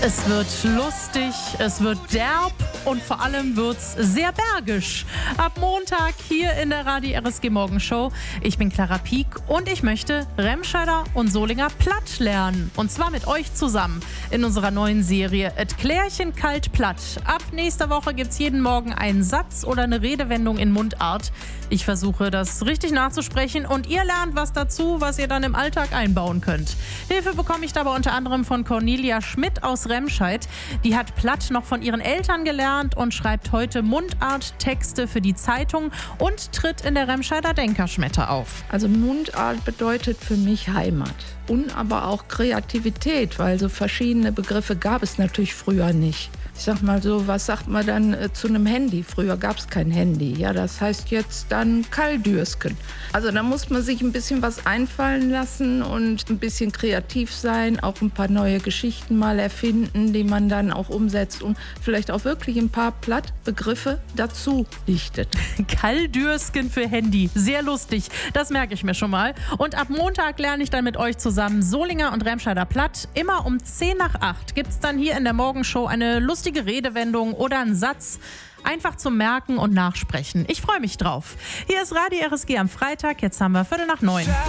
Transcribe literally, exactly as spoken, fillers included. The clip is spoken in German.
Es wird lustig, es wird derb und vor allem wird's sehr bergisch. Ab Montag hier in der Radio R S G Morgenshow. Ich bin Clara Pieck und ich möchte Remscheider und Solinger platt lernen. Und zwar mit euch zusammen in unserer neuen Serie Et Klärchen kalt platt. Ab nächster Woche gibt's jeden Morgen einen Satz oder eine Redewendung in Mundart. Ich versuche das richtig nachzusprechen und ihr lernt was dazu, was ihr dann im Alltag einbauen könnt. Hilfe bekomme ich dabei unter anderem von Cornelia Schmidt aus Remscheid. Die hat Platt noch von ihren Eltern gelernt und schreibt heute Mundarttexte für die Zeitung und tritt in der Remscheider Denkerschmette auf. Also Mundart bedeutet für mich Heimat und aber auch Kreativität, weil so verschiedene Begriffe gab es natürlich früher nicht. Ich sag mal so, was sagt man dann äh, zu einem Handy? Früher gab es kein Handy. Ja, das heißt jetzt dann Kalldürsken. Also da muss man sich ein bisschen was einfallen lassen und ein bisschen kreativ sein, auch ein paar neue Geschichten mal erfinden, die man dann auch umsetzt und vielleicht auch wirklich ein paar Plattbegriffe dazu dichtet. Kalldürsken für Handy. Sehr lustig. Das merke ich mir schon mal. Und ab Montag lerne ich dann mit euch zusammen Solinger und Remscheider Platt. Immer um zehn nach acht gibt es dann hier in der Morgenshow eine lustige Redewendung oder einen Satz. Einfach zum Merken und Nachsprechen. Ich freue mich drauf. Hier ist Radio R S G am Freitag. Jetzt haben wir Viertel nach neun.